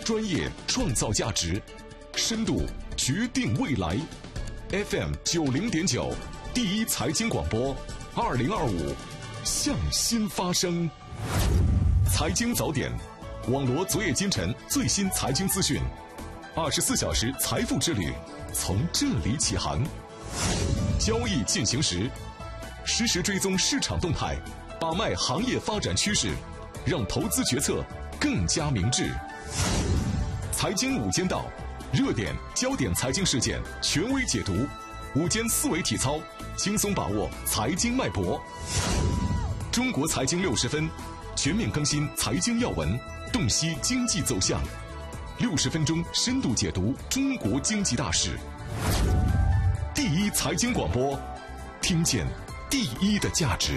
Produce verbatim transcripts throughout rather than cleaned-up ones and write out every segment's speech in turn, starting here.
专业创造价值，深度决定未来。F M 九零点九，第一财经广播，二零二五，向心发声。财经早点，网罗昨夜今晨最新财经资讯，二十四小时财富之旅从这里起航。交易进行时，实时追踪市场动态，把脉行业发展趋势，让投资决策更加明智。财经午间道，热点焦点财经事件权威解读，午间思维体操，轻松把握财经脉搏。中国财经六十分，全面更新财经要闻，洞悉经济走向。六十分钟深度解读中国经济大事。第一财经广播，听见第一的价值。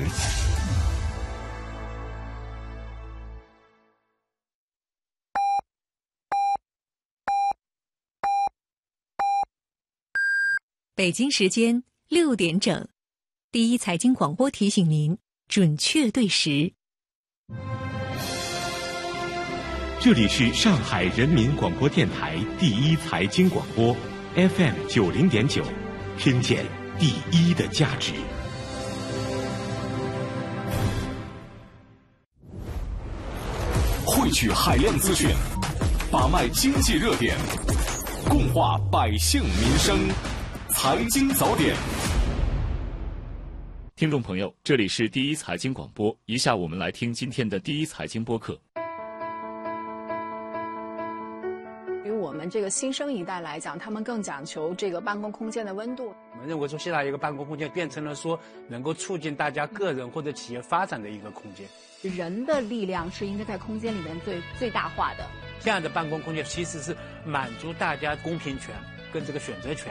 北京时间六点整，第一财经广播提醒您准确对时。 这里是上海人民广播电台第一财经广播 F M 九零点九，听见第一的价值。 汇聚海量资讯，把脉经济热点，共话百姓民生。财经早点， 听众朋友，这里是第一财经广播，以下我们来听今天的第一财经播客。 对于我们这个新生一代来讲，他们更讲求这个办公空间的温度。 我们认为说，现在一个办公空间变成了说能够促进大家个人或者企业发展的一个空间。 人的力量是应该在空间里面最最大化的。 这样的办公空间其实是满足大家公平权跟这个选择权。